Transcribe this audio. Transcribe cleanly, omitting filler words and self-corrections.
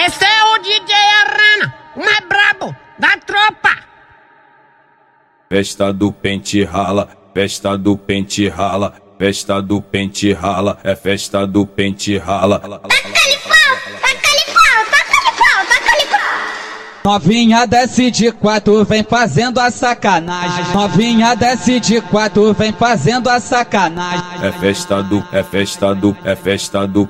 Esse é o DJ Arana, o mais brabo da tropa. Festa do pente rala, festa do pente rala, festa do pente rala, é festa do pente rala. Taca-lhe pau, taca-lhe pau, taca-lhe pau, taca-lhe pau. Novinha desce de 4, vem fazendo a sacanagem. Novinha desce de 4, vem fazendo a sacanagem. É festa do